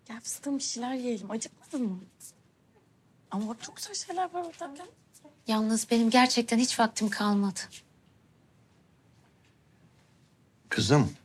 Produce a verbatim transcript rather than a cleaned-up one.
Gel fıstığım bir şeyler yiyelim. Acıkmadın mı? Ama bak çok güzel şeyler var orada. Gel. Yalnız benim gerçekten hiç vaktim kalmadı. Kızım,